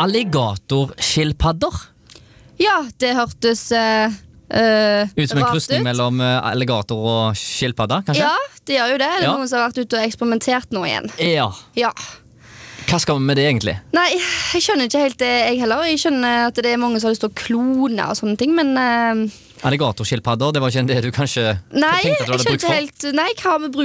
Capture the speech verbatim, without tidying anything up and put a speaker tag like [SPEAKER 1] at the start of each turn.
[SPEAKER 1] alligatorskilpadder.
[SPEAKER 2] Ja, det hørtes uh, uh,
[SPEAKER 1] Ut som en
[SPEAKER 2] rart
[SPEAKER 1] krysning
[SPEAKER 2] ut.
[SPEAKER 1] mellom uh, alligator og skilpadder, kanskje?
[SPEAKER 2] Ja, det gjør jo det. Det er
[SPEAKER 1] Ja.
[SPEAKER 2] noen som har vært ute og eksperimentert nå igjen.
[SPEAKER 1] Ja.
[SPEAKER 2] Ja.
[SPEAKER 1] Hva skal vi med det egentlig?
[SPEAKER 2] Nei, jeg skjønner ikke helt det, jeg heller. Jeg skjønner at det er mange som har lyst til å klone og sånne ting, men uh,
[SPEAKER 1] Alligatorskilpadder, det var ikke det du kanskje
[SPEAKER 2] Nei,
[SPEAKER 1] tenkte at du
[SPEAKER 2] jeg
[SPEAKER 1] hadde
[SPEAKER 2] skjønner
[SPEAKER 1] brukt
[SPEAKER 2] ikke
[SPEAKER 1] for?
[SPEAKER 2] helt. Nei, hva har vi brukt